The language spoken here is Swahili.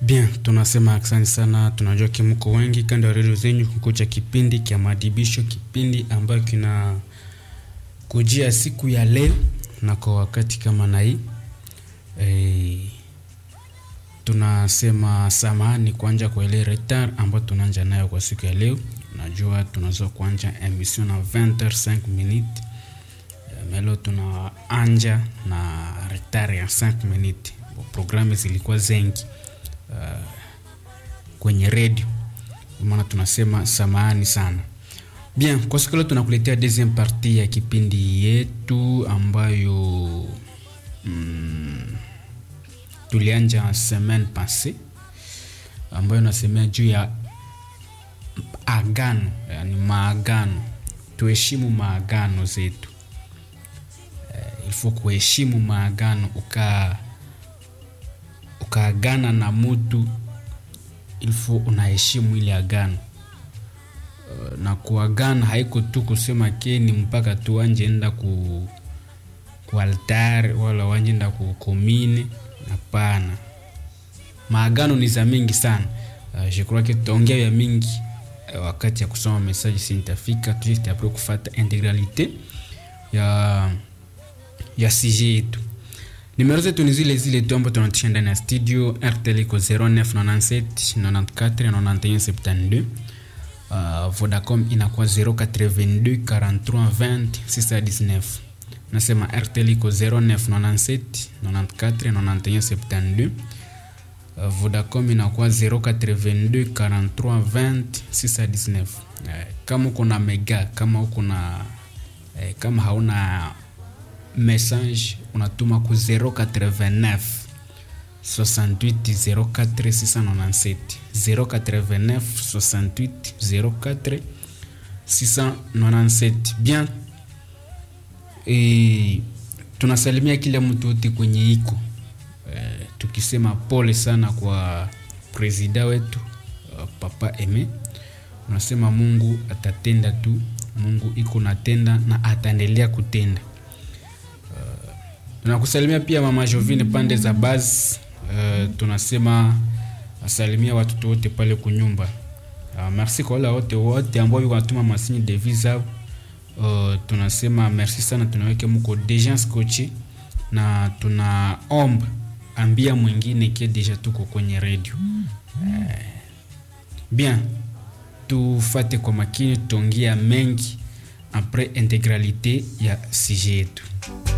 Bien, tunasema asante sana. Tunajua kimko wengi kando ya redio zenyu kukucha kipindi kia madibisho, kipindi ambayo kina kujia siku ya leo na kwa wakati kama na hii. Tunasema samahani kuanja kwa ile retard ambayo tunaanza nayo kwa siku ya leo. Najua tunazo kuanja emission na 20h05 minutes. Melo tunaanja na retard ya 5 minutes. Programu zilikuwa zengi kwenye radio, maana tunasema samahani sana. Bien, kwa siku leo tunakuletea deuxième partie ya kipindi yetu ambayo tulianja semaine passée, ambayo nasemea juu ya agano, yani maagano. Tuheshimu maagano zetu. Il faut kuheshimu maagano. Ukaagana na mtu, il faut unaheshimu ile agano. Na kuagana haiko tu kusema keni mpaka tu anje enda ku altar wala wanje enda ku komine. Hapana. Maagano ni za mingi sana. Je crois que tutaongea ya mingi wakati ya kusoma message sintafika juste après kufuata integralité ya sujet yetu. Numero zetu ni zile tu ambazo tunatisha ndani ya studio. RTL iko 0997 94 91 72. Vodacom inakuwa 082 43 20 619. Nasema RTL iko 0997 94 91 72. Vodacom inakuwa 082 43 20 619. Kama uko na mega, kama uko na kama hauna message unatuma ku 089 68 04 697 089 68 04 697. Bien, tunasalimia kila mtu wote kwenye iko, tukisema pole sana kwa presida wetu Papa Aime. Unasema Mungu atatenda tu. Mungu iko natenda na ataendelea kutenda. Tunakusalimia pia Mama Jovine pande za base. Tunasema asalimia watoto wote pale kunyumba. Merci kwa wale wote ambao wanatuma masini de visa. Tunasema merci sana, tunaweke mko deja scotché na tunaomba ambia mwingine ke deja tuko kwenye radio. Bien, tufate kwa makini, tuongea mengi après integralité ya sujet yetu.